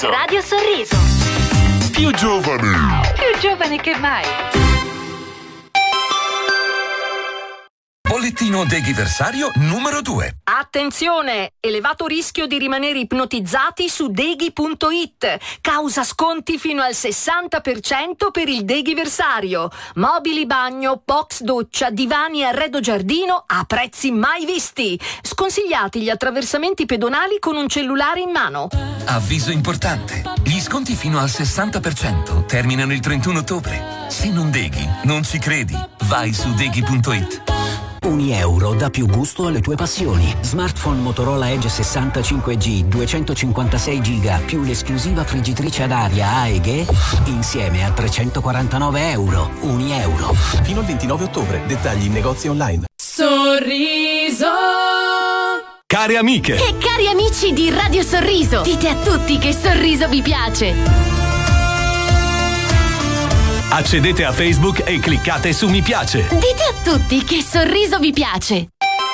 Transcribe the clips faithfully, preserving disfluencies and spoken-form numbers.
Radio Sorriso. Più giovane. Più giovane che mai. Bollettino deghiversario numero due. Attenzione! Elevato rischio di rimanere ipnotizzati su deghi punto it. Causa sconti fino al sessanta per cento per il deghiversario. Mobili bagno, box doccia, divani e arredo giardino a prezzi mai visti. Sconsigliati gli attraversamenti pedonali con un cellulare in mano. Avviso importante. Gli sconti fino al sessanta per cento terminano il trentuno ottobre. Se non deghi, non ci credi. Vai su deghi punto it. Ogni euro dà più gusto alle tue passioni. Smartphone Motorola Edge sessantacinque G duecentocinquantasei giga più l'esclusiva friggitrice ad aria A E G insieme a trecentoquarantanove euro. Ogni euro. Fino al ventinove ottobre. Dettagli in negozi online. Sorriso. Care amiche e cari amici di Radio Sorriso, dite a tutti che Sorriso vi piace. Accedete a Facebook e cliccate su mi piace. Dite a tutti che Sorriso vi piace.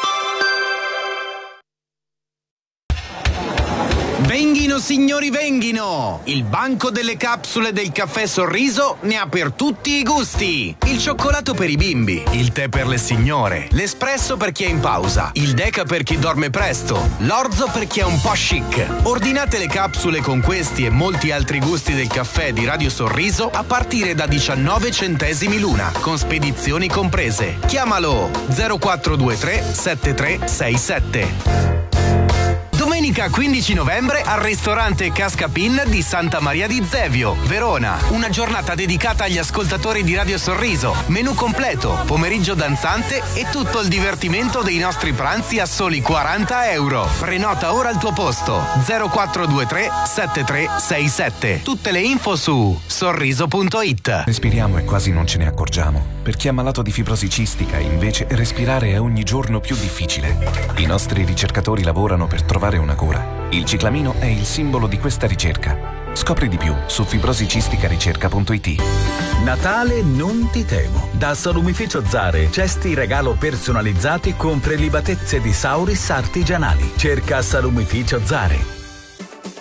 Venghino signori, venghino! Il banco delle capsule del caffè Sorriso ne ha per tutti i gusti. Il cioccolato per i bimbi, il tè per le signore, l'espresso per chi è in pausa, il deca per chi dorme presto, l'orzo per chi è un po' chic. Ordinate le capsule con questi e molti altri gusti del caffè di Radio Sorriso a partire da diciannove centesimi l'una, con spedizioni comprese. Chiamalo zero quattro due tre sette tre sei sette. Domenica quindici novembre al ristorante Cascapin di Santa Maria di Zevio, Verona. Una giornata dedicata agli ascoltatori di Radio Sorriso. Menù completo, pomeriggio danzante e tutto il divertimento dei nostri pranzi a soli quaranta euro. Prenota ora il tuo posto. zero quattro due tre sette tre sei sette. Tutte le info su sorriso punto it. Respiriamo e quasi non ce ne accorgiamo. Per chi è malato di fibrosi cistica, invece, respirare è ogni giorno più difficile. I nostri ricercatori lavorano per trovare una cura. Il ciclamino è il simbolo di questa ricerca. Scopri di più su fibrosicistica-ricerca punto it. Natale non ti temo. Da Salumificio Zare, cesti regalo personalizzati con prelibatezze di Sauris artigianali. Cerca Salumificio Zare.